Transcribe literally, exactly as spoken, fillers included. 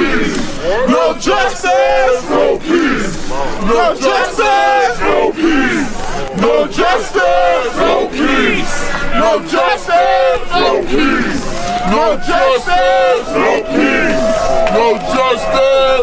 peace. No justice, no peace. No justice, no peace. No justice, no peace. No justice, no peace. No justice, no peace. No justice.